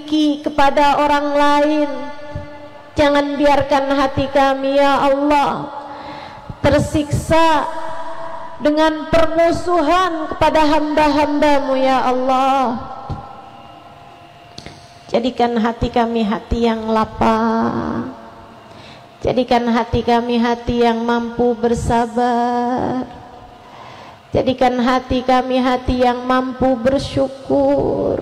memiliki kepada orang lain. Jangan biarkan hati kami ya Allah tersiksa dengan permusuhan kepada hamba-hambamu ya Allah. Jadikan hati kami hati yang lapang, jadikan hati kami hati yang mampu bersabar, jadikan hati kami hati yang mampu bersyukur.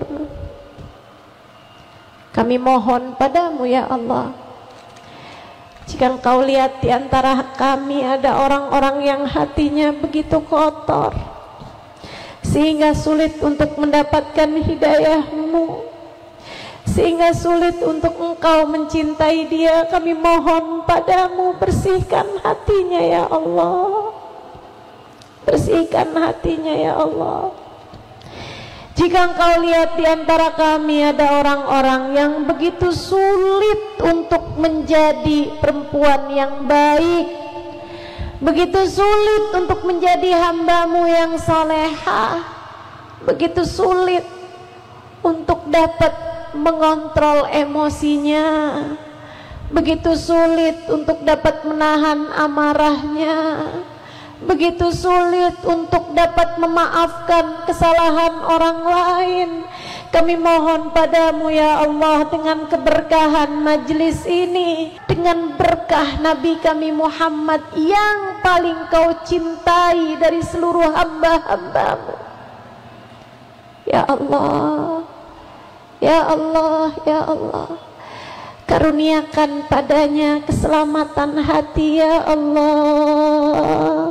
Kami mohon padamu ya Allah, jika Engkau lihat di antara kami ada orang-orang yang hatinya begitu kotor sehingga sulit untuk mendapatkan hidayah-Mu, sehingga sulit untuk Engkau mencintai dia, kami mohon padamu, bersihkan hatinya ya Allah, bersihkan hatinya ya Allah. Jika Engkau lihat di antara kami ada orang-orang yang begitu sulit untuk menjadi perempuan yang baik, begitu sulit untuk menjadi hamba-Mu yang salehah, begitu sulit untuk dapat mengontrol emosinya, begitu sulit untuk dapat menahan amarahnya, begitu sulit untuk dapat memaafkan kesalahan orang lain. Kami mohon padamu ya Allah, dengan keberkahan majlis ini, dengan berkah Nabi kami Muhammad yang paling Kau cintai dari seluruh hamba-hambamu ya Allah, ya Allah, ya Allah, karuniakan padanya keselamatan hati ya Allah.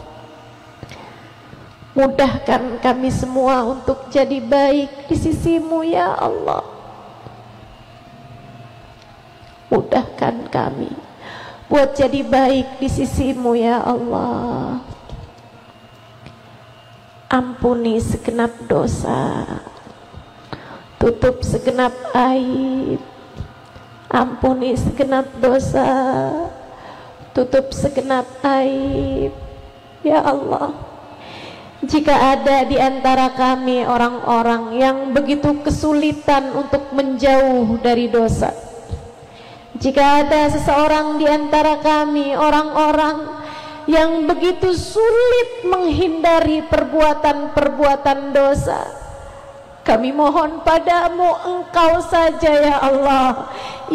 Mudahkan kami semua untuk jadi baik di sisi-Mu ya Allah. Mudahkan kami buat jadi baik di sisi-Mu ya Allah. Ampuni segenap dosa, tutup segenap aib. Ampuni segenap dosa, tutup segenap aib ya Allah. Jika ada di antara kami orang-orang yang begitu kesulitan untuk menjauh dari dosa, jika ada seseorang di antara kami orang-orang yang begitu sulit menghindari perbuatan-perbuatan dosa, kami mohon padamu, Engkau saja ya Allah